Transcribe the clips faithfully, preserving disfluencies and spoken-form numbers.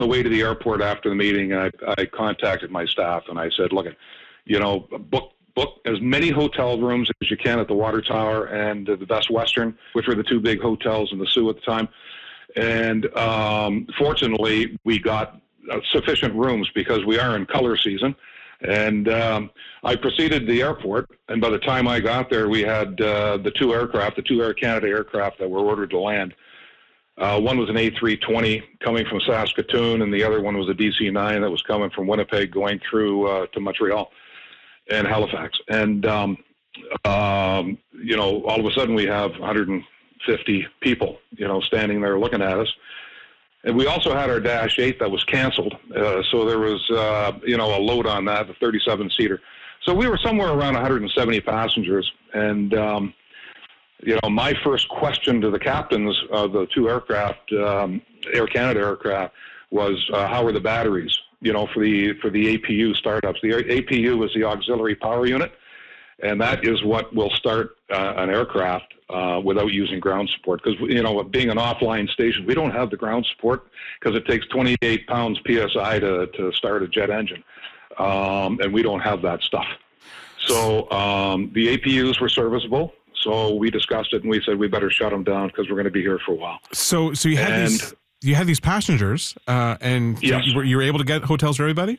the way to the airport after the meeting, I, I contacted my staff and I said, look, you know, book book as many hotel rooms as you can at the Water Tower and the Best Western, which were the two big hotels in the Soo at the time. And um, fortunately, we got uh, sufficient rooms because we are in color season. And um, I proceeded to the airport, and by the time I got there, we had uh, the two aircraft, the two Air Canada aircraft that were ordered to land. Uh, one was an A three twenty coming from Saskatoon, and the other one was a D C nine that was coming from Winnipeg going through uh, to Montreal and Halifax. And, um, um, you know, all of a sudden we have one hundred fifty people, you know, standing there looking at us. And we also had our Dash eight that was canceled. Uh, so there was, uh, you know, a load on that, the thirty-seven seater. So we were somewhere around one hundred seventy passengers. And, um, you know, my first question to the captains of the two aircraft, um, Air Canada aircraft, was uh, how are the batteries, you know, for the for the A P U startups. The A P U is the auxiliary power unit, and that is what will start uh, an aircraft uh, without using ground support. Because, you know, being an offline station, we don't have the ground support because it takes twenty-eight pounds P S I to, to start a jet engine, um, and we don't have that stuff. So um, the A P Us were serviceable. So we discussed it, and we said we better shut them down because we're going to be here for a while. So, so you had and, these, you had these passengers, uh, and yes. you, were, you were able to get hotels for everybody?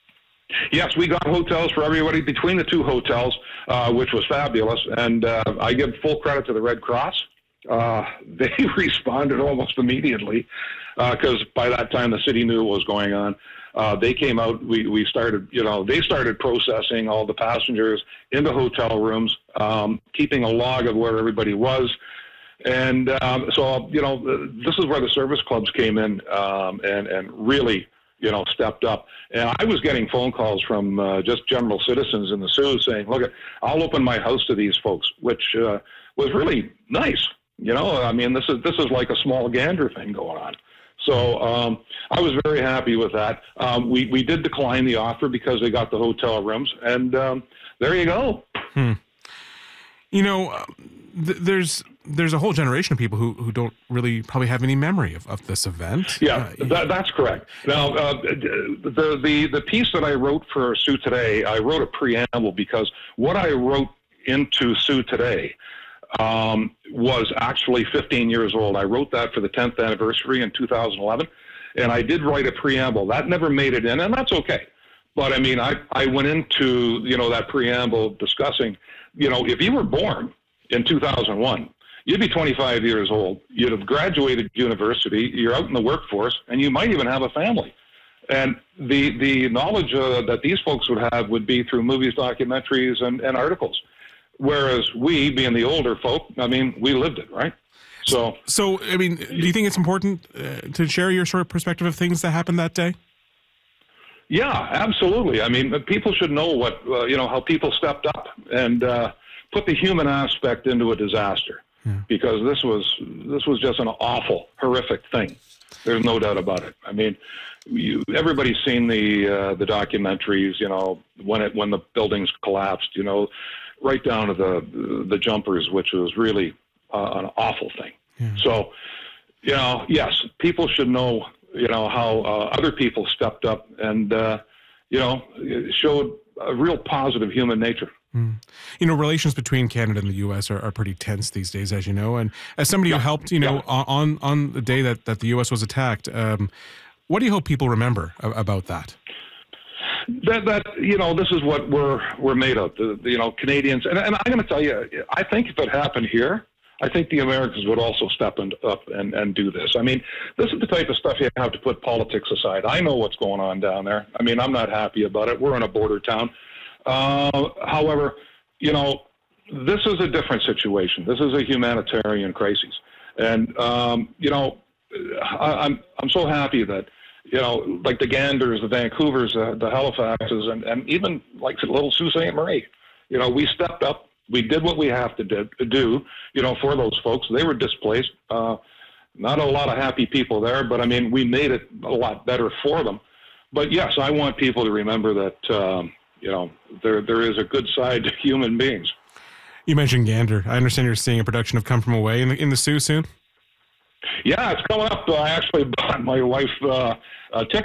Yes, we got hotels for everybody between the two hotels, uh, which was fabulous. And uh, I give full credit to the Red Cross. Uh, they responded almost immediately because uh, by that time the city knew what was going on. Uh, they came out, we, we started, you know, they started processing all the passengers into hotel rooms, um, keeping a log of where everybody was. And um, so, you know, this is where the service clubs came in um, and, and really, you know, stepped up. And I was getting phone calls from uh, just general citizens in the Soo saying, look, I'll open my house to these folks, which uh, was really nice. You know, I mean, this is this is like a small Gander thing going on. So um, I was very happy with that. Um, we, we did decline the offer because they got the hotel rooms, and um, there you go. Hmm. You know, uh, th- there's there's a whole generation of people who, who don't really probably have any memory of, of this event. Yeah, uh, that, that's correct. Now, uh, the, the, the piece that I wrote for Soo Today, I wrote a preamble because what I wrote into Soo Today um, was actually fifteen years old. I wrote that for the tenth anniversary in two thousand eleven, and I did write a preamble. That never made it in, and that's okay. But, I mean, I, I went into, you know, that preamble discussing, you know, if you were born in two thousand one, you'd be twenty-five years old. You'd have graduated university. You're out in the workforce, and you might even have a family. And the the knowledge uh, that these folks would have would be through movies, documentaries, and, and articles. Whereas we, being the older folk, I mean, we lived it, right? So, so I mean, do you think it's important uh, to share your sort of perspective of things that happened that day? Yeah, absolutely. I mean, people should know what, uh, you know, how people stepped up and uh, put the human aspect into a disaster. Yeah. Because this was this was just an awful, horrific thing. There's no doubt about it. I mean, you, everybody's seen the uh, the documentaries. You know, when it when the buildings collapsed. You know, right down to the the jumpers, which was really uh, an awful thing. Yeah. So, you know, yes, people should know. You know how uh, other people stepped up and uh, you know showed a real positive human nature. Mm. You know, relations between Canada and the U S are, are pretty tense these days, as you know. And as somebody yeah. who helped, you know, yeah. on on the day that, that the U S was attacked, um, what do you hope people remember about that? That that you know, this is what we're we're made of. The, the, you know, Canadians, and, and I'm going to tell you, I think if it happened here, I think the Americans would also step in, up and, and do this. I mean, this is the type of stuff you have to put politics aside. I know what's going on down there. I mean, I'm not happy about it. We're in a border town. Uh, however, you know, this is a different situation. This is a humanitarian crisis. And, um, you know, I, I'm I'm so happy that, you know, like the Ganders, the Vancouvers, uh, the Halifaxes, and, and even like little Sault Ste. Marie, you know, we stepped up. We did what we have to do, you know, for those folks. They were displaced. Uh, not a lot of happy people there, but, I mean, we made it a lot better for them. But, yes, I want people to remember that, um, you know, there there is a good side to human beings. You mentioned Gander. I understand you're seeing a production of Come From Away in the, in the Soo soon? Yeah, it's coming up. I actually bought my wife uh, a ticket